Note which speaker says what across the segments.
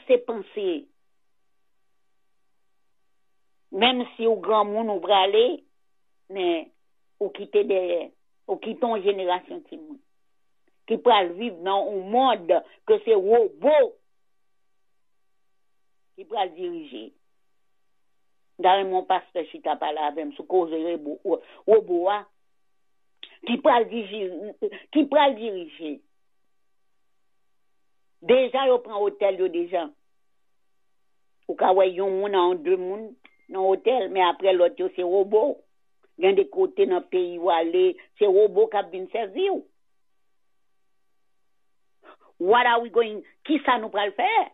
Speaker 1: commencer à penser, même si au grand monde ou aller, mais ou quitter derrière, ou quitter une génération de monde qui peut vivre dans un monde que c'est robot qui peut diriger. Dans mon pasteur, je t'ai parlé avec sous cause robot qui peut diriger. Déjà, on prend hôtel déjà. Ou quand on a deux monde dans hôtel, mais après l'autre c'est robot. Il y a des côtés dans le pays où aller, c'est robot qui viennent servir. What are we going? Qui ça nous va le faire?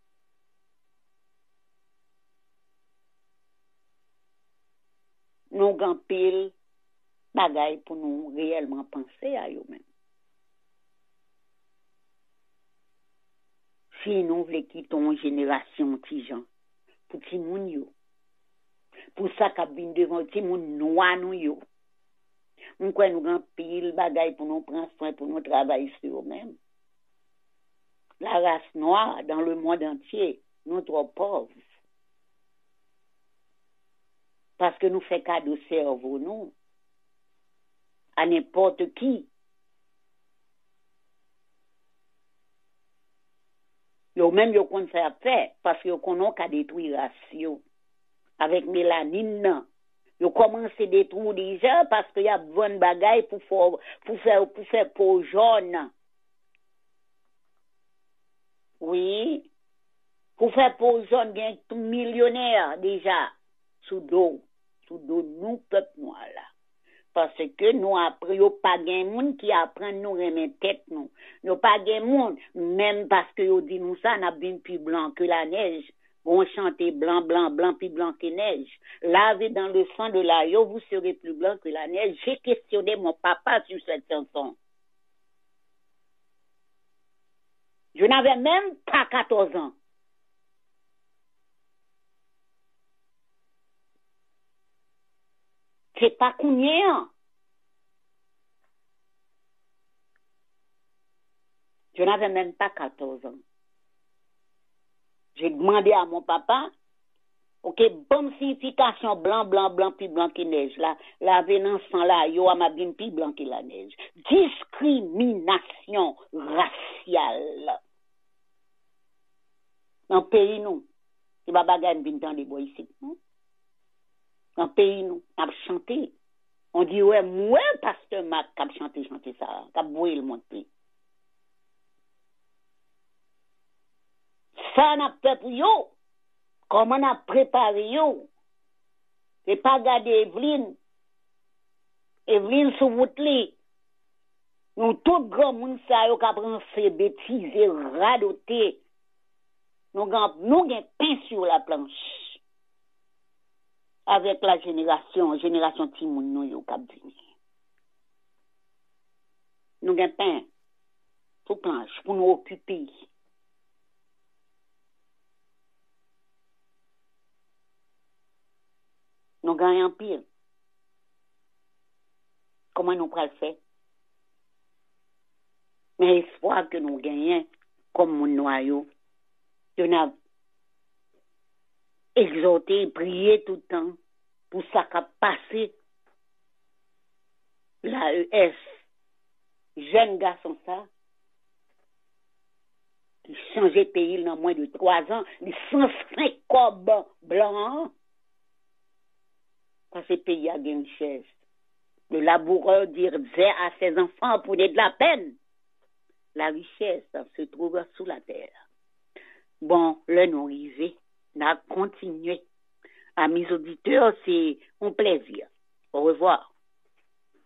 Speaker 1: Nous avons pile bagaille pour nous réellement penser à eux-mêmes. Si nous voulons quitter une génération de gens, pour qui nous pour ça qu'a bien devant ti moun noir nous yo. Nous quoi nous avons pile bagaille pour nous prendre soin pour nous travailler sur eux-mêmes. La race noire dans le monde entier, nous trop pauvres. Parce que nous faisons cadeau cerveau nous à n'importe qui. Yo même yo kon faire parce que yo konon ka détruire ratio avec mélanine. Yo commence à détruire déjà parce que y a bonne bagaille pour faire peau jaune. Oui. Pour faire peau jaune, bien tout millionnaire déjà sous dos nous peuple noir là. Parce que nous après yo pas gain monde qui apprend nous remettre tête nous. Yo pas gain monde même parce que yo dit nous ça n'a bien plus blanc que la neige. On chante blanc plus blanc que neige. Lavez dans le sang de l'agneau, vous serez plus blanc que la neige. J'ai questionné mon papa sur cette chanson. Je n'avais même pas 14 ans. C'est pas combien. Je n'avais même pas 14 ans. J'ai demandé à mon papa, ok, bonne signification blanc, plus blanc que neige. La venance sans la yo ma bien plus blanc que la neige. Discrimination raciale. Dans le pays, nous, c'est pas bagage bien dans les bois ici. Dans le pays, nous, on a chanté. On dit, ouais, moi, pasteur Mac, qui a chanté ça, qui a boué le monde. Ça n'a pas pour yo. Comment on a préparé yo? C'est pas garder Evelyne. Evelyne sur route li. Nous tout grand monde ça yo qui prend ces bêtises radoter. Nous gain pain sur la planche. Avec la génération Timoun nous yo k'ap vini. Nous gain pain sur planche pour nous occuper. Nous gagnons pile. Comment nous pourrons le faire? Mais l'espoir que nous gagnons, comme mon noyau, nous avons exhorté, prié tout le temps pour ça qu'a passé l'AES. Jeune garçon ça, qui changeait de pays dans moins de 3 ans, il 105 cobs blancs. Parce que le pays a une richesse. Le laboureur disait à ses enfants pour de la peine. La richesse se trouve sous la terre. Bon, le nous arrivé, on a continué. À mes auditeurs, c'est un plaisir. Au revoir.